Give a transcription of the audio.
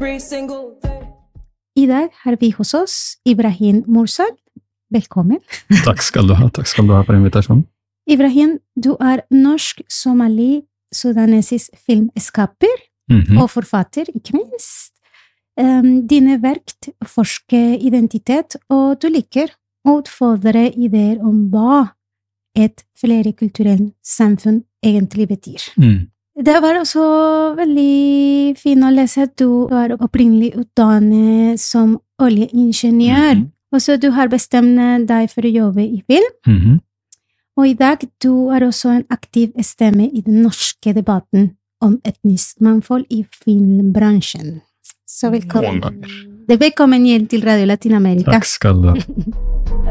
every single day. I dag har vi hos oss Ibrahim Mursal. Velkommen. Takk skal du ha for invitasjonen. Ibrahim, du er norsk-somali-sudanesisk filmskaper og forfatter, ikke minst. Dine verk forsker identitet, og du liker å utfordre ideer om hva et flerkulturelt samfunn egentlig betyr. Det var også veldig fint å lese at du er opprinnelig utdannet som oljeingeniør, og så du har bestemt deg for å jobbe i film. Og i dag du er også en aktiv stemme i den norske debatten om etnisk mangfold i filmbransjen. Så velkommen. Velkommen igjen til Radio Latinamerika. Takk skal du ha.